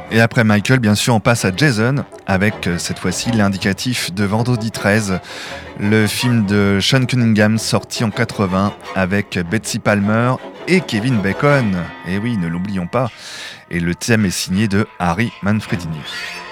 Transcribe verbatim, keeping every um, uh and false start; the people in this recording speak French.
Et après Michael, bien sûr, on passe à Jason, avec euh, cette fois-ci l'indicatif de Vendredi treize, le film de Sean Cunningham sorti en quatre-vingts avec Betsy Palmer et Kevin Bacon. Et oui, ne l'oublions pas. Et le thème est signé de Harry Manfredini.